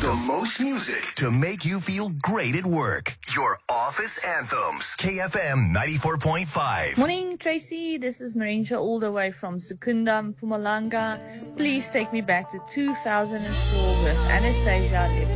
The most music to make you feel great at work. Your office anthems. KFM 94.5. Morning, Tracy. This is Marinja all the way from Secunda, Mpumalanga. Please take me back to 2004 with Anastasia